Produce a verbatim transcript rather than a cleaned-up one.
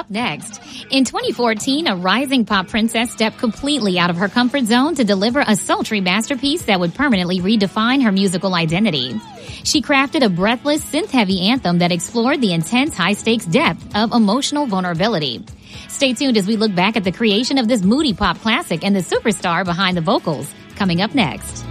up next. In twenty fourteen, a rising pop princess stepped completely out of her comfort zone to deliver a sultry masterpiece that would permanently redefine her musical identity. She crafted a breathless, synth-heavy anthem that explored the intense, high-stakes depth of emotional vulnerability. Stay tuned as we look back at the creation of this moody pop classic and the superstar behind the vocals, coming up next.